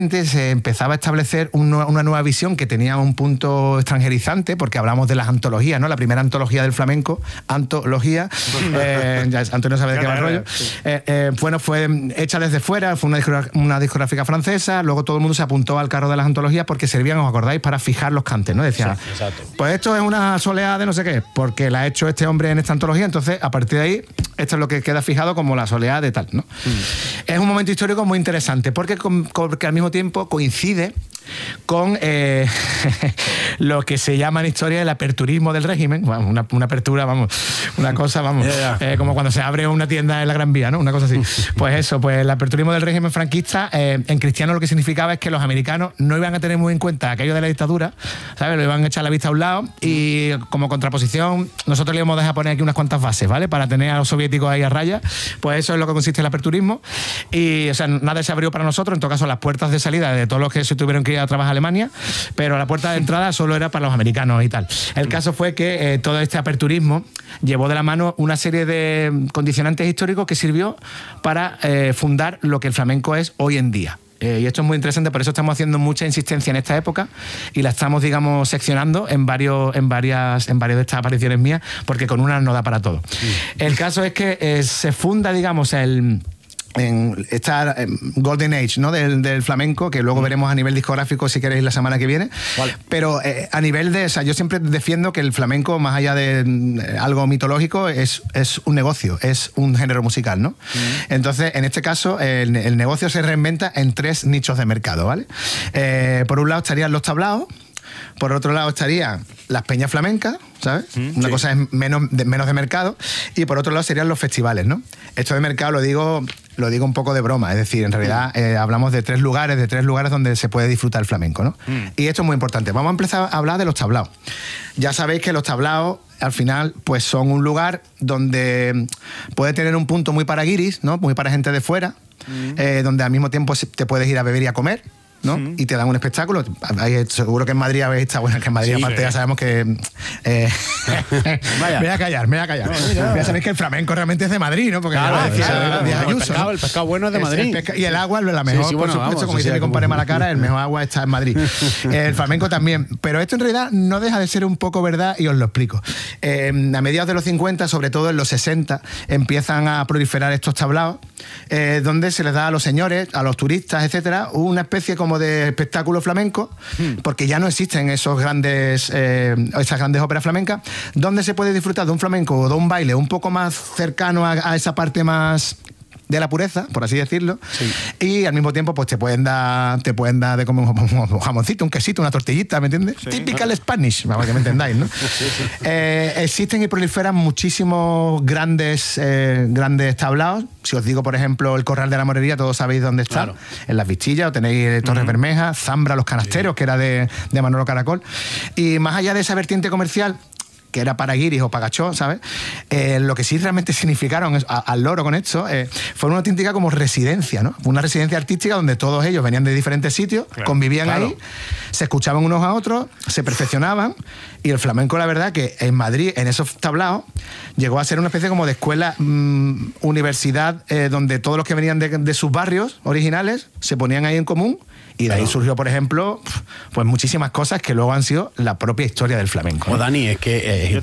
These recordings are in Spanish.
se empezaba a establecer una nueva visión que tenía un punto extranjerizante, porque hablamos de las antologías, ¿no? La primera antología del flamenco, antología, ya Antonio sabe de qué va el rollo. Bueno, fue hecha desde fuera, fue una discográfica francesa, luego todo el mundo se apuntó al carro de las antologías porque servían, ¿os acordáis?, para fijar los cantes, ¿no? Decía, sí, pues esto es una soleá de no sé qué, porque la ha hecho este hombre en esta antología, entonces a partir de ahí esto es lo que queda fijado como la soleá de tal, ¿no? Es un momento histórico muy interesante porque al mismo tiempo coincide con lo que se llama en historia el aperturismo del régimen. Bueno, una apertura, vamos, una cosa, vamos, como cuando se abre una tienda en la Gran Vía, ¿no? Una cosa así. Pues eso, pues el aperturismo del régimen franquista, en cristiano lo que significaba es que los americanos no iban a tener muy en cuenta aquello de la dictadura, ¿sabes? Lo iban a echar la vista a un lado y como contraposición nosotros le íbamos a dejar poner aquí unas cuantas bases, ¿vale? Para tener a los soviéticos ahí a raya. Pues eso es lo que consiste el aperturismo y, o sea, nada se abrió para nosotros, en todo caso las puertas de salida de todos los que se tuvieron que ir a trabajar a Alemania, pero la puerta de entrada solo era para los americanos y tal. El caso fue que todo este aperturismo llevó de la mano una serie de condicionantes históricos que sirvió para fundar lo que el flamenco es hoy en día. Y esto es muy interesante, por eso estamos haciendo mucha insistencia en esta época y la estamos, digamos, seccionando en varias de estas apariciones mías, porque con una no da para todo. El caso es que se funda, digamos, en esta Golden Age, ¿no? del flamenco, que luego veremos a nivel discográfico si queréis la semana que viene. Vale. Pero a nivel de, o sea, yo siempre defiendo que el flamenco, más allá de algo mitológico, es un negocio, es un género musical, ¿no? Entonces, en este caso, el negocio se reinventa en 3 nichos de mercado, ¿vale? Por un lado estarían los tablaos, por otro lado estarían las peñas flamencas, ¿sabes? Una cosa es menos de mercado, y por otro lado serían los festivales, ¿no? Esto de mercado lo digo un poco de broma, es decir, en realidad hablamos de 3 lugares donde se puede disfrutar el flamenco, ¿no? Y esto es muy importante. Vamos a empezar a hablar de los tablaos. Ya sabéis que los tablaos, al final, pues son un lugar donde puede tener un punto muy para guiris, ¿no? Muy para gente de fuera, donde al mismo tiempo te puedes ir a beber y a comer, ¿no? Y te dan un espectáculo. Seguro que en Madrid habéis estado, bueno, que en Madrid aparte ya sabemos que me voy a callar. Ya sabéis que el flamenco realmente es de Madrid, ¿no? Porque el pescado bueno es de Madrid. Y el agua es la mejor, por supuesto, como dice mi compadre Malacara, el mejor agua está en Madrid. El flamenco también. Pero esto en realidad no deja de ser un poco verdad y os lo explico. A mediados de los 50, sobre todo en los 60, empiezan a proliferar estos tablaos, donde se les da a los señores, a los turistas, etcétera, una especie como de espectáculo flamenco, porque ya no existen esas grandes óperas flamencas, donde se puede disfrutar de un flamenco o de un baile un poco más cercano a esa parte más de la pureza, por así decirlo, y al mismo tiempo pues te pueden dar de comer un jamoncito, un quesito, una tortillita, ¿me entiendes? Sí. Typical Spanish, para que me entendáis, ¿no? Existen y proliferan muchísimos grandes tablaos. Si os digo, por ejemplo, el Corral de la Morería, todos sabéis dónde está, claro. En Las Vistillas, o tenéis Torres Bermejas, Zambra, Los Canasteros, que era de Manolo Caracol. Y más allá de esa vertiente comercial, que era para guiris o para gachó, ¿sabes? Lo que sí realmente significaron al loro con esto fue una auténtica como residencia, ¿no? Una residencia artística donde todos ellos venían de diferentes sitios, convivían ahí, se escuchaban unos a otros, se perfeccionaban, y el flamenco, la verdad, que en Madrid, en esos tablaos, llegó a ser una especie como de escuela, universidad, donde todos los que venían de sus barrios originales se ponían ahí en común. Y de ahí surgió, por ejemplo, pues muchísimas cosas que luego han sido la propia historia del flamenco. O Dani, es que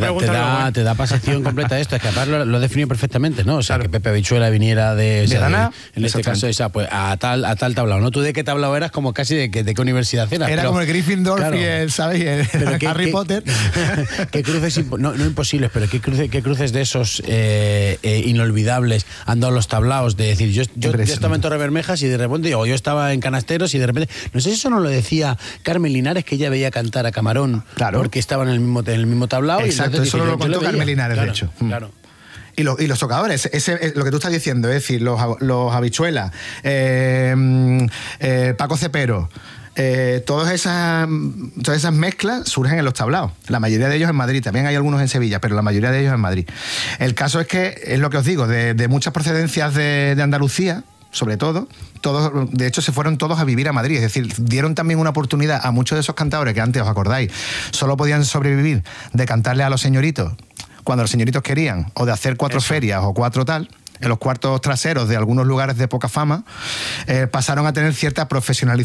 te da pasación completa esto. Es que aparte lo definió perfectamente, ¿no? O sea, que Pepe Habichuela viniera en este caso, pues a tal tablao, ¿no? Tú de qué tablao eras, como casi de qué universidad eras. Era como el Gryffindor, claro, y el, ¿sabes? El Harry Potter. ¿Qué cruces, no imposibles, pero qué cruces de esos inolvidables han dado los tablaos? De decir, yo estaba en Torres Bermejas y de repente, o yo estaba en Canasteros y de repente, no sé si eso no lo decía Carmen Linares, que ella veía cantar a Camarón, claro, porque estaban en el mismo tablao. Exacto, eso lo contó Carmen Linares, claro, de hecho. Claro. Y los tocadores, lo que tú estás diciendo, es decir, los Habichuelas, Paco Cepero, todas esas mezclas surgen en los tablaos. La mayoría de ellos en Madrid, también hay algunos en Sevilla, pero la mayoría de ellos en Madrid. El caso es que, es lo que os digo, de muchas procedencias de Andalucía, sobre todo, todos, de hecho se fueron todos a vivir a Madrid, es decir, dieron también una oportunidad a muchos de esos cantadores que antes, os acordáis, solo podían sobrevivir de cantarle a los señoritos cuando los señoritos querían, o de hacer 4 ferias o 4 tal, en los cuartos traseros de algunos lugares de poca fama, pasaron a tener cierta profesionalización